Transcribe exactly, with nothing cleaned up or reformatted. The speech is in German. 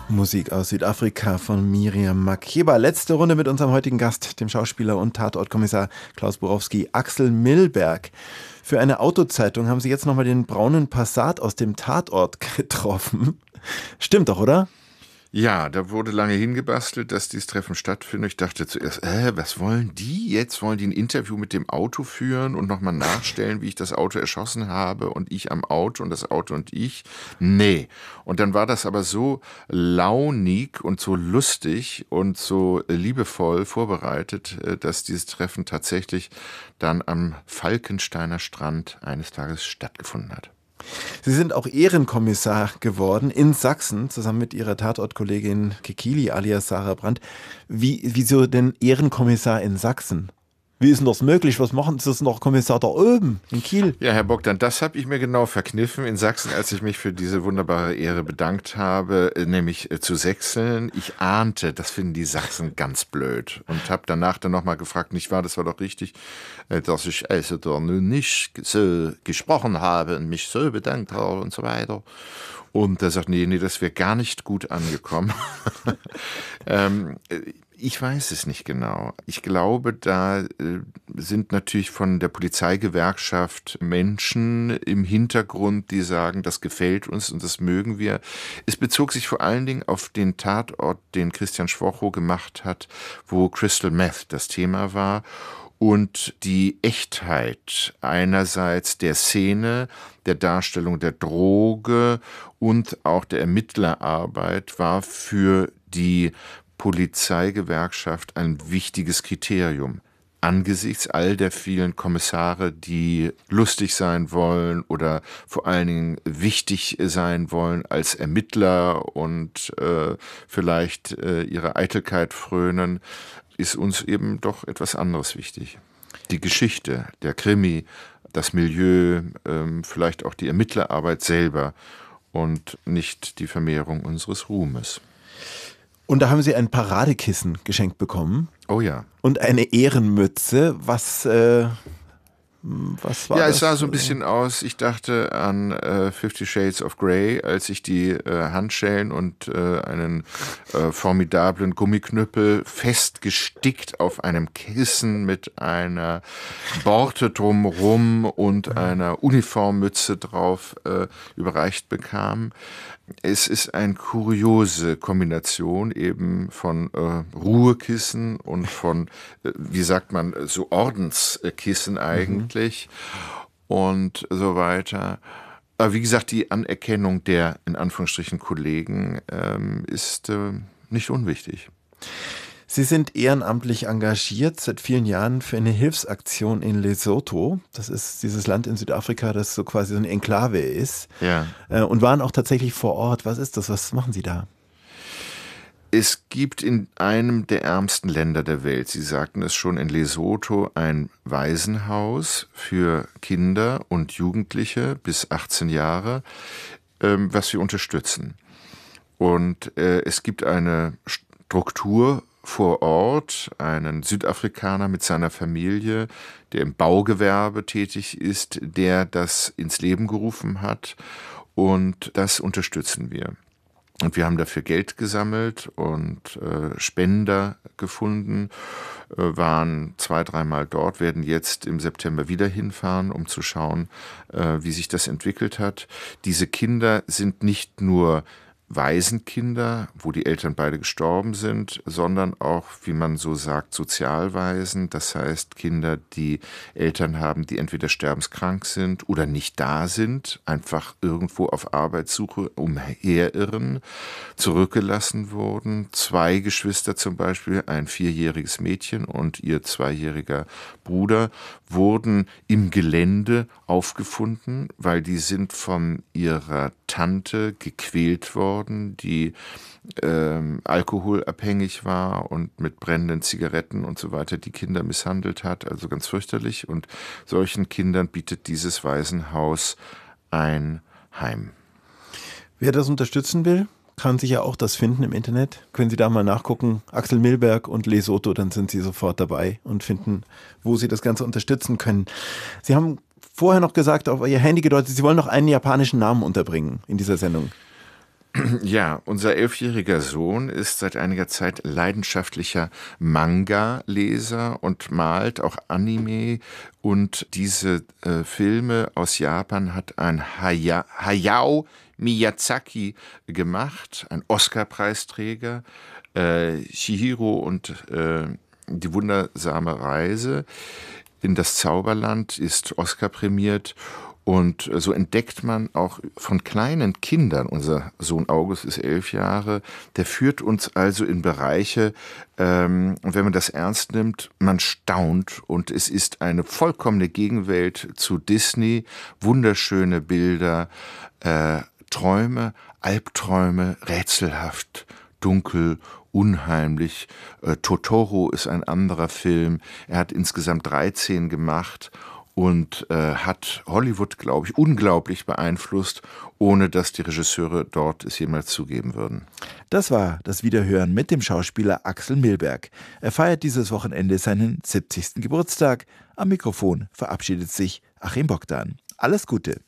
Musik aus Südafrika von Miriam Makeba. Letzte Runde mit unserem heutigen Gast, dem Schauspieler und Tatortkommissar Klaus Borowski, Axel Milberg. Für eine Autozeitung haben Sie jetzt nochmal den braunen Passat aus dem Tatort getroffen. Stimmt doch, oder? Ja, da wurde lange hingebastelt, dass dieses Treffen stattfindet. Ich dachte zuerst, äh, was wollen die jetzt? Wollen die ein Interview mit dem Auto führen und nochmal nachstellen, wie ich das Auto erschossen habe und ich am Auto und das Auto und ich? Nee. Und dann war das aber so launig und so lustig und so liebevoll vorbereitet, dass dieses Treffen tatsächlich dann am Falkensteiner Strand eines Tages stattgefunden hat. Sie sind auch Ehrenkommissar geworden in Sachsen, zusammen mit Ihrer Tatortkollegin Kekili alias Sarah Brandt. Wie, wieso denn Ehrenkommissar in Sachsen? Wie ist denn das möglich? Was machen Sie noch Kommissar da oben in Kiel? Ja, Herr Bogdan, das habe ich mir genau verkniffen in Sachsen, als ich mich für diese wunderbare Ehre bedankt habe, nämlich äh, zu sechseln. Ich ahnte, das finden die Sachsen ganz blöd und habe danach dann nochmal gefragt, nicht wahr, das war doch richtig, äh, dass ich also da nun nicht so gesprochen habe und mich so bedankt habe und so weiter. Und er sagt, nee, nee, das wäre gar nicht gut angekommen. ähm, Ich weiß es nicht genau. Ich glaube, da äh, sind natürlich von der Polizeigewerkschaft Menschen im Hintergrund, die sagen, das gefällt uns und das mögen wir. Es bezog sich vor allen Dingen auf den Tatort, den Christian Schwocho gemacht hat, wo Crystal Meth das Thema war. Und die Echtheit einerseits der Szene, der Darstellung der Droge und auch der Ermittlerarbeit war für die Polizeigewerkschaft ein wichtiges Kriterium. Angesichts all der vielen Kommissare, die lustig sein wollen oder vor allen Dingen wichtig sein wollen als Ermittler und äh, vielleicht äh, ihre Eitelkeit frönen, ist uns eben doch etwas anderes wichtig. Die Geschichte, der Krimi, das Milieu, ähm, vielleicht auch die Ermittlerarbeit selber und nicht die Vermehrung unseres Ruhmes. Und da haben Sie ein Paradekissen geschenkt bekommen. Oh ja. Und eine Ehrenmütze. Was, äh, was war ja, das? Es sah so ein bisschen aus, ich dachte an äh, Fifty Shades of Grey, als ich die äh, Handschellen und äh, einen äh, formidablen Gummiknüppel festgestickt auf einem Kissen mit einer Borte drumrum und einer Uniformmütze drauf äh, überreicht bekam. Es ist eine kuriose Kombination eben von äh, Ruhekissen und von, äh, wie sagt man, so Ordenskissen eigentlich mhm. und so weiter. Aber wie gesagt, die Anerkennung der, in Anführungsstrichen, Kollegen ähm, ist äh, nicht unwichtig. Sie sind ehrenamtlich engagiert seit vielen Jahren für eine Hilfsaktion in Lesotho. Das ist dieses Land in Südafrika, das so quasi so eine Enklave ist. Ja. Und waren auch tatsächlich vor Ort. Was ist das? Was machen Sie da? Es gibt in einem der ärmsten Länder der Welt, Sie sagten es schon, in Lesotho ein Waisenhaus für Kinder und Jugendliche bis achtzehn Jahre, ähm, was wir unterstützen. Und äh, es gibt eine Struktur vor Ort, einen Südafrikaner mit seiner Familie, der im Baugewerbe tätig ist, der das ins Leben gerufen hat, und das unterstützen wir. Und wir haben dafür Geld gesammelt und äh, Spender gefunden, äh, waren zwei, dreimal dort, werden jetzt im September wieder hinfahren, um zu schauen, äh, wie sich das entwickelt hat. Diese Kinder sind nicht nur Waisenkinder, wo die Eltern beide gestorben sind, sondern auch, wie man so sagt, Sozialwaisen, das heißt Kinder, die Eltern haben, die entweder sterbenskrank sind oder nicht da sind, einfach irgendwo auf Arbeitssuche umherirren, zurückgelassen wurden. Zwei Geschwister zum Beispiel, ein vierjähriges Mädchen und ihr zweijähriger Bruder, wurden im Gelände aufgefunden, weil die sind von ihrer Tante gequält worden, die ähm, alkoholabhängig war und mit brennenden Zigaretten und so weiter die Kinder misshandelt hat, also ganz fürchterlich. Und solchen Kindern bietet dieses Waisenhaus ein Heim. Wer das unterstützen will, kann sich ja auch das finden im Internet. Können Sie da mal nachgucken, Axel Milberg und Lesotho, dann sind Sie sofort dabei und finden, wo Sie das Ganze unterstützen können. Sie haben vorher noch gesagt, auf Ihr Handy gedeutet, Sie wollen noch einen japanischen Namen unterbringen in dieser Sendung. Ja, unser elfjähriger Sohn ist seit einiger Zeit leidenschaftlicher Manga-Leser und malt auch Anime. Und diese äh, Filme aus Japan hat ein Haya, Hayao Miyazaki gemacht, ein Oscar-Preisträger, äh, Chihiro und äh, die wundersame Reise in das Zauberland ist Oscar prämiert. Und so entdeckt man auch von kleinen Kindern, unser Sohn August ist elf Jahre, der führt uns also in Bereiche, ähm, und wenn man das ernst nimmt, man staunt und es ist eine vollkommene Gegenwelt zu Disney, wunderschöne Bilder, äh, Träume, Albträume, rätselhaft, dunkel, unheimlich. Äh, Totoro ist ein anderer Film, er hat insgesamt dreizehn gemacht und äh, hat Hollywood, glaube ich, unglaublich beeinflusst, ohne dass die Regisseure dort es jemals zugeben würden. Das war das Wiederhören mit dem Schauspieler Axel Milberg. Er feiert dieses Wochenende seinen siebzigsten Geburtstag. Am Mikrofon verabschiedet sich Achim Bogdan. Alles Gute.